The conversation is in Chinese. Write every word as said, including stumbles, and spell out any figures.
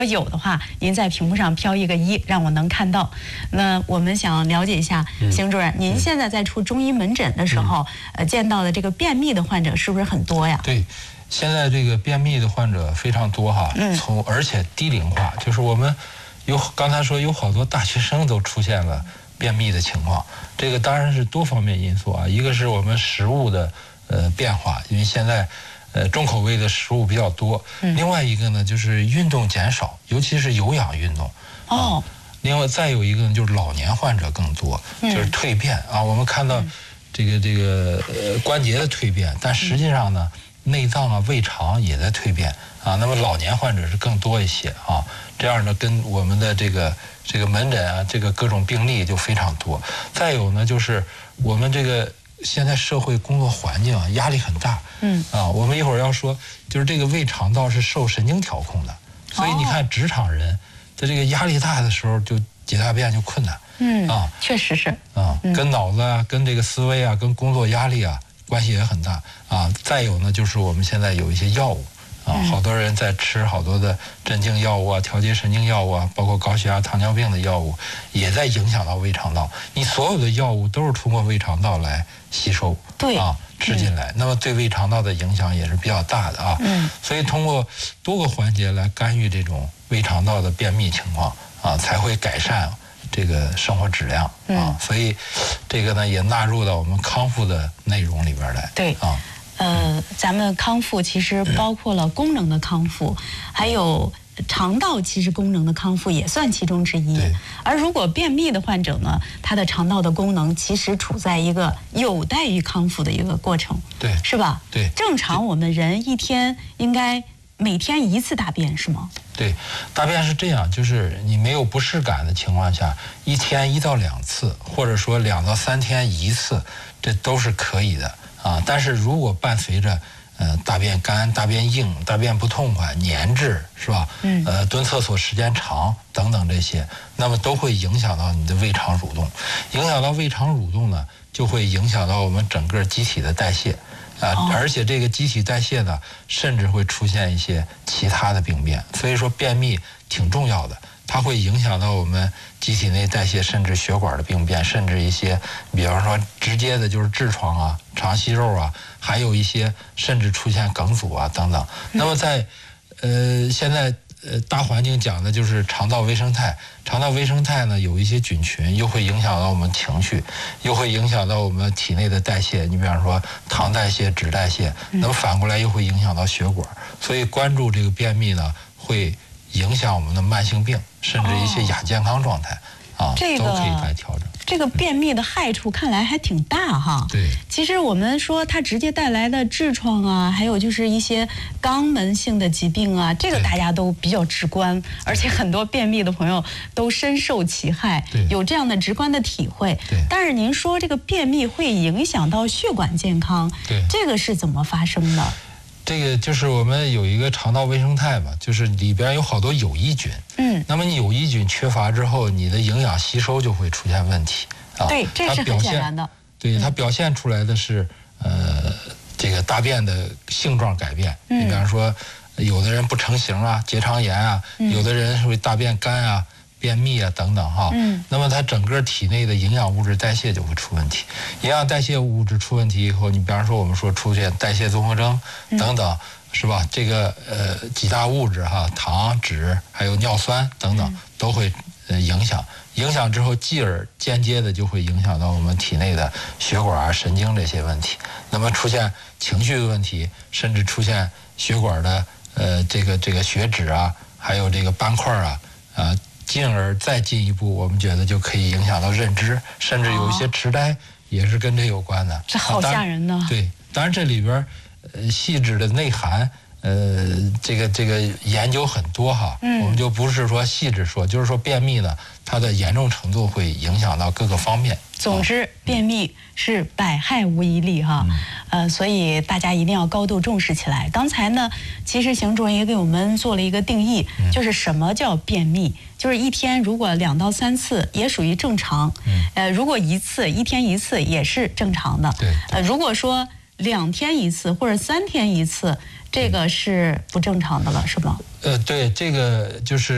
有的话，您在屏幕上标一个一，让我能看到。那我们想了解一下，邢主任，您现在在出中医门诊的时候，呃，见到的这个便秘的患者是不是很多呀？ 对，现在这个便秘的患者非常多哈，嗯，从而且低龄化，就是我们有刚才说有好多大学生都出现了便秘的情况，这个当然是多方面因素啊，一个是我们食物的呃变化，因为现在。呃，重口味的食物比较多。嗯、另外一个呢，就是运动减少，尤其是有氧运动。哦、啊。另外再有一个呢，就是老年患者更多，嗯、就是蜕变啊。我们看到这个这个呃关节的蜕变，但实际上呢，嗯、内脏啊、胃肠也在蜕变啊。那么老年患者是更多一些啊。这样呢，跟我们的这个这个门诊啊，这个各种病例就非常多。再有呢，就是我们这个。现在社会工作环境啊，压力很大。嗯啊，我们一会儿要说，就是这个胃肠道是受神经调控的，所以你看职场人在这个压力大的时候，就解大便就困难。嗯啊， 确实是啊，跟脑子啊、跟这个思维啊、跟工作压力啊关系也很大啊。再有呢，就是我们现在有一些药物。啊，好多人在吃好多的镇静药物啊、调节神经药物啊，包括高血压、糖尿病的药物，也在影响到胃肠道。你所有的药物都是通过胃肠道来吸收， 对啊，吃进来，嗯、那么对胃肠道的影响也是比较大的啊。嗯，所以通过多个环节来干预这种胃肠道的便秘情况啊，才会改善这个生活质量啊。嗯、所以这个呢也纳入到我们康复的内容里边来。 对啊。呃，咱们康复其实包括了功能的康复，还有肠道其实功能的康复也算其中之一。而如果便秘的患者呢，他的肠道的功能其实处在一个有待于康复的一个过程， 对， 是吧？ 对， 正常我们人一天应该每天一次大便是吗？ 对，大便是这样，就是你没有不适感的情况下，一天一到两次，或者说两到三天一次，这都是可以的。啊，但是如果伴随着呃大便干、大便硬、大便不痛快、粘滞，是吧？嗯。呃，蹲厕所时间长等等这些，那么都会影响到你的胃肠蠕动。影响到胃肠蠕动呢，就会影响到我们整个机体的代谢啊，哦、而且这个机体代谢呢，甚至会出现一些其他的病变。所以说，便秘挺重要的。它会影响到我们机体内代谢，甚至血管的病变，甚至一些，比方说直接的就是痔疮啊、肠息肉啊，还有一些甚至出现梗阻啊等等。那么在呃现在呃大环境讲的就是肠道微生态，肠道微生态呢有一些菌群，又会影响到我们情绪，又会影响到我们体内的代谢。你比方说糖代谢、脂代谢，那么反过来又会影响到血管。所以关注这个便秘呢，会影响我们的慢性病，甚至一些亚健康状态，哦、啊， 这个、 都可以来调整。 这个便秘的害处看来还挺大哈。 对， 其实我们说它直接带来的痔疮啊，还有就是一些肛门性的疾病啊，这个大家都比较直观，而且很多便秘的朋友都深受其害，有这样的直观的体会。 对。 但是您说这个便秘会影响到血管健康， 对， 这个是怎么发生的？ 这个就是我们有一个肠道微生态嘛，就是里边有好多有益菌。嗯。那么你有益菌缺乏之后，你的营养吸收就会出现问题啊。 对，这是很简单的。 对，它表现出来的是呃这个大便的性状改变。嗯。你比方说，有的人不成形啊，结肠炎啊；嗯、有的人会大便干啊、便秘啊等等哈。嗯。那么它整个体内的营养物质代谢就会出问题。营养代谢物质出问题以后，你比方说我们说出现代谢综合征等等，嗯、是吧？这个呃几大物质哈，糖、脂还有尿酸等等、嗯、都会呃影响。影响之后，继而间接的就会影响到我们体内的血管啊、神经这些问题。那么出现情绪的问题，甚至出现血管的呃这个这个血脂啊，还有这个斑块啊啊。进而再进一步，我们觉得就可以影响到认知，甚至有一些痴呆也是跟这有关的。 这好吓人呢。 对，当然这里边呃细致的内涵，呃这个这个研究很多哈，嗯、我们就不是说细致说，就是说便秘呢，它的严重程度会影响到各个方面。 总之，便秘是百害无一利哈，嗯、呃，所以大家一定要高度重视起来。刚才呢，其实邢主任也给我们做了一个定义，嗯、就是什么叫便秘，就是一天如果两到三次也属于正常，嗯、呃，如果一次一天一次也是正常的， 对， 呃，如果说两天一次或者三天一次，这个是不正常的了，是吗？ 呃，对，这个就是。